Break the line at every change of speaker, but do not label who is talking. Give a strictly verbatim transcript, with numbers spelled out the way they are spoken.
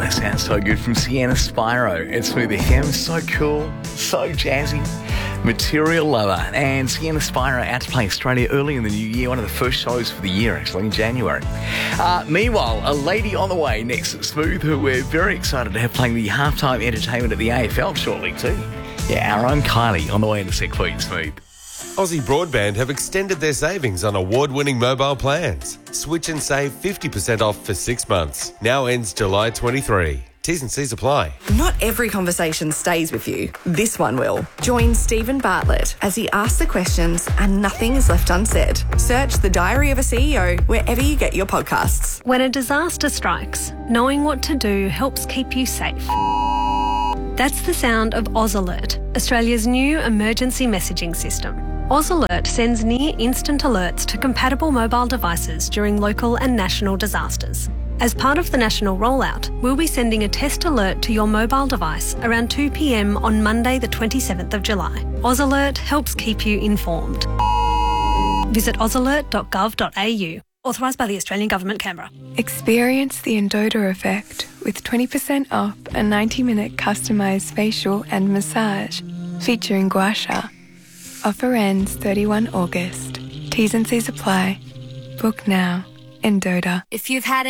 that sounds so good from Sienna Spyro. It's Smooth F M, so cool, so jazzy. Material Lover and Sienna Spyro out to play Australia early in the new year, one of the first shows for the year actually in January. Uh, meanwhile, a lady on the way next at Smooth who we're very excited to have playing the halftime entertainment at the A F L shortly too. Yeah, our own Kylie on the way in a sec for you, Smooth.
Aussie Broadband have extended their savings on award-winning mobile plans. Switch and save fifty percent off for six months. Now ends July twenty-third. T's and C's apply.
Not every conversation stays with you. This one will. Join Stephen Bartlett as he asks the questions and nothing is left unsaid. Search The Diary of a C E O wherever you get your podcasts.
When a disaster strikes, knowing what to do helps keep you safe. That's the sound of AusAlert, Australia's new emergency messaging system. AusAlert sends near-instant alerts to compatible mobile devices during local and national disasters. As part of the national rollout, we'll be sending a test alert to your mobile device around two p.m. on Monday the twenty-seventh of July. AusAlert helps keep you informed. Visit ausalert dot gov dot a u. Authorised by the Australian Government, Canberra.
Experience the Endota effect with twenty percent off a ninety-minute customised facial and massage featuring gua sha. Offer ends thirty-first of August. T's and C's apply. Book now. Endota.
If you've had